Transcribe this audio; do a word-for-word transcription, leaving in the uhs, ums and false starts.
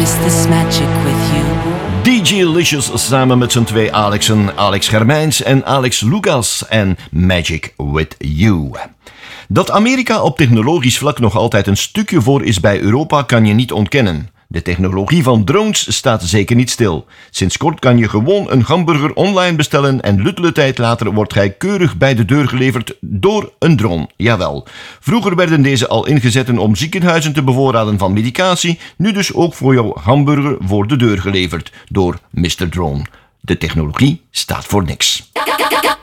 miss this magic with you. D J Licious samen met zijn twee Alexen, Alex Germijns en Alex Lucas en Magic with You. Dat Amerika op technologisch vlak nog altijd een stukje voor is bij Europa kan je niet ontkennen. De technologie van drones staat zeker niet stil. Sinds kort kan je gewoon een hamburger online bestellen en luttele tijd later wordt hij keurig bij de deur geleverd door een drone. Jawel. Vroeger werden deze al ingezet om ziekenhuizen te bevoorraden van medicatie, nu dus ook voor jouw hamburger voor de deur geleverd door mister Drone. De technologie staat voor niks.